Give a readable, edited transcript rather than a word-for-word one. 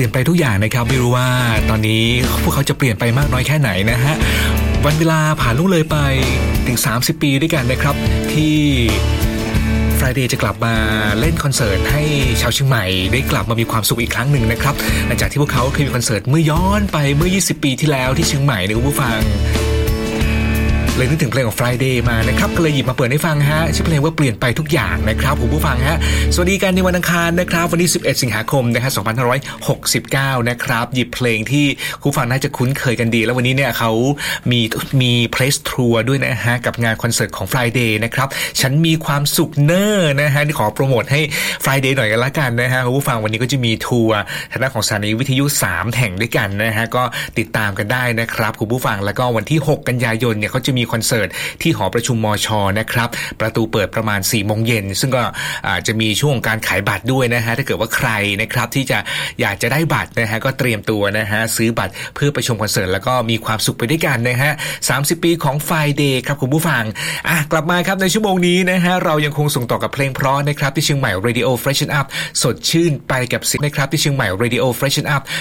ลี่ยนไปทุกอย่างนะครับไม่รู้ว่าตอนนี้พวกเขาจะเปลี่ยนไปมากน้อยแค่ไหนนะฮะวันเวลาผ่านล่วงเลยไปถึง30ปีด้วยกันนะครับที่ Friday จะกลับมาเล่นคอนเสิร์ตให้ชาวเชียงใหม่ได้กลับมามีความสุขอีกครั้งหนึ่งนะครับหลังจากที่พวกเขาเคยมีคอนเสิร์ตเมื่อย้อนไปเมื่อ20ปีที่แล้วที่เชียงใหม่นะคุณผู้ฟังเลยนึกถึงเพลงของ Friday มานะครับก็เลยหยิบมาเปิดให้ฟังฮะชื่อเพลงว่าเปลี่ยนไปทุกอย่างนะครับคุณผู้ฟังฮะสวัสดีกันในวันอังคารนะครับวันที่11สิงหาคมนะฮะ2569นะครับหยิบเพลงที่คุณผู้ฟังน่าจะคุ้นเคยกันดีแล้ววันนี้เนี่ยเขามีเพลสทัวร์ด้วยนะฮะกับงานคอนเสิร์ตของ Friday นะครับฉันมีความสุขเนอร์นะฮะขอโปรโมทให้ Friday หน่อยกันละกันนะฮะคุณผู้ฟังวันนี้ก็จะมีทัวร์ทางด้านของสถานีวิทยุ3แห่งด้วยกันนะฮะก็ติดตามกันได้นะครับคุณผู้ฟังแล้วก็วันที่6กันยายนเนี่ยเขาจะมีคอนเสิร์ตที่หอประชุมมช.นะครับประตูเปิดประมาณ 4 โมงเย็นซึ่งก็จะมีช่วงการขายบัตรด้วยนะฮะถ้าเกิดว่าใครนะครับที่จะอยากจะได้บัตรนะฮะก็เตรียมตัวนะฮะซื้อบัตรเพื่อไปชมคอนเสิร์ตแล้วก็มีความสุขไปด้วยกันนะฮะ30ปีของ Friday ครับคุณผู้ฟังกลับมาครับในชั่วโมงนี้นะฮะเรายังคงส่งต่อกับเพลงเพราะนะครับที่เชียงใหม่ Radio Freshen Up สดชื่นไปกับสิ่งนะครับที่เชียงใหม่ Radio Freshen Up